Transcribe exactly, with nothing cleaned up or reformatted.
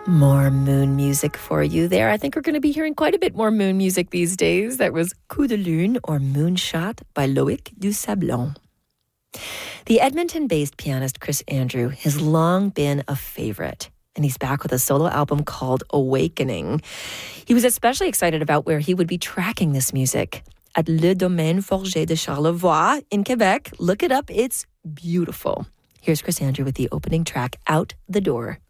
More Moon music for you there. I think we're going to be hearing quite a bit more Moon music these days. That was Coup de Lune or Moonshot by Loïc du Sablon. The Edmonton-based pianist Chris Andrew has long been a favorite, and he's back with a solo album called Awakening. He was especially excited about where he would be tracking this music. At Le Domaine Forget de Charlevoix in Quebec. Look it up. It's beautiful. Here's Chris Andrew with the opening track, Out the Door.